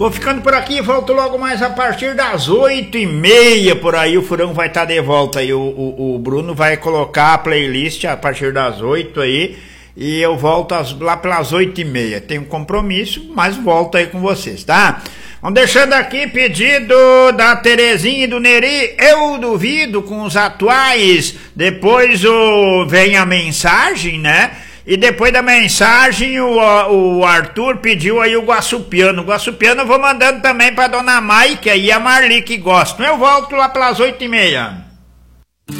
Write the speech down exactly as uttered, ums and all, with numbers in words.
Vou ficando por aqui, volto logo mais a partir das oito e meia por aí, o Furão vai estar de volta aí, o, o, o Bruno vai colocar a playlist a partir das oito aí, e eu volto às, lá pelas oito e meia, tenho um compromisso, mas volto aí com vocês, tá? Vamos deixando aqui pedido da Terezinha e do Neri, eu duvido, com os atuais, depois o, vem a mensagem, né? E depois da mensagem o, o Arthur pediu aí o Guaçupiano. O Guaçupiano eu vou mandando também pra Dona Mike e a Marli que gostam. Eu volto lá pelas oito e meia.